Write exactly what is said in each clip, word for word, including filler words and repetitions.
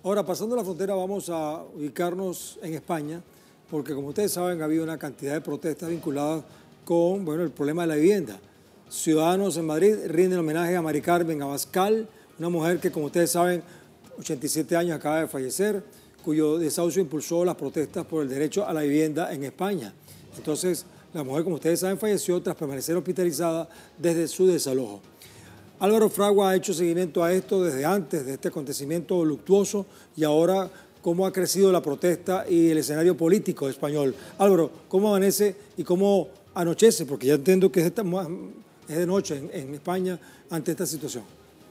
Ahora, pasando la frontera, vamos a ubicarnos en España, porque como ustedes saben, ha habido una cantidad de protestas vinculadas con, bueno, el problema de la vivienda. Ciudadanos en Madrid rinden homenaje a Mari Carmen Abascal, una mujer que, como ustedes saben, ochenta y siete años, acaba de fallecer, cuyo desahucio impulsó las protestas por el derecho a la vivienda en España. Entonces, la mujer, como ustedes saben, falleció tras permanecer hospitalizada desde su desalojo. Álvaro Fragua ha hecho seguimiento a esto desde antes de este acontecimiento luctuoso y ahora cómo ha crecido la protesta y el escenario político español. Álvaro, ¿cómo amanece y cómo anochece? Porque ya entiendo que es, esta, es de noche en, en España ante esta situación.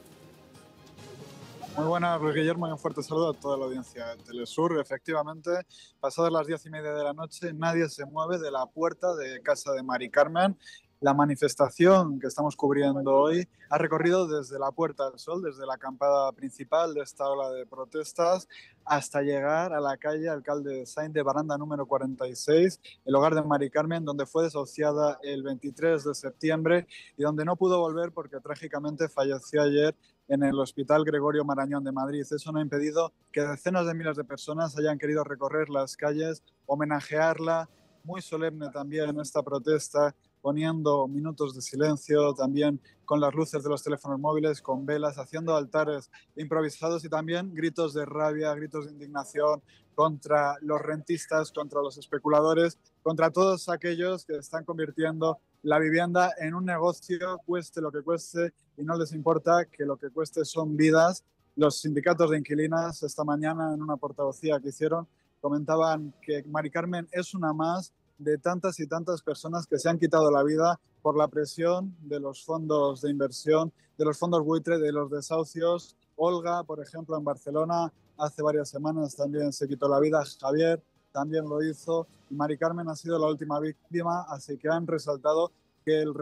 Muy buenas, Luis Guillermo, y un fuerte saludo a toda la audiencia de Telesur. Efectivamente, pasadas las diez y media de la noche, nadie se mueve de la puerta de casa de Mari Carmen. La manifestación que estamos cubriendo hoy ha recorrido desde la Puerta del Sol, desde la acampada principal de esta ola de protestas, hasta llegar a la calle Alcalde Sainz de Baranda número cuarenta y seis, el hogar de Mari Carmen, donde fue desahuciada el veintitrés de septiembre y donde no pudo volver porque trágicamente falleció ayer en el Hospital Gregorio Marañón de Madrid. Eso no ha impedido que decenas de miles de personas hayan querido recorrer las calles, homenajearla, muy solemne también esta protesta, poniendo minutos de silencio, también con las luces de los teléfonos móviles, con velas, haciendo altares improvisados y también gritos de rabia, gritos de indignación contra los rentistas, contra los especuladores, contra todos aquellos que están convirtiendo la vivienda en un negocio, cueste lo que cueste, y no les importa que lo que cueste son vidas. Los sindicatos de inquilinas esta mañana en una portavocía que hicieron comentaban que Mari Carmen es una más de tantas y tantas personas que se han quitado la vida por la presión de los fondos de inversión, de los fondos buitre, de los desahucios. Olga, por ejemplo, en Barcelona, hace varias semanas también se quitó la vida. Javier también lo hizo. Y Mari Carmen ha sido la última víctima, así que han resaltado que el